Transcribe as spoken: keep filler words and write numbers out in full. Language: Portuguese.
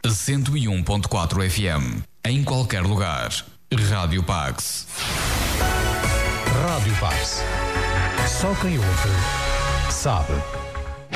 cento e um ponto quatro F M. Em qualquer lugar. Rádio Pax. Rádio Pax. Só quem ouve sabe.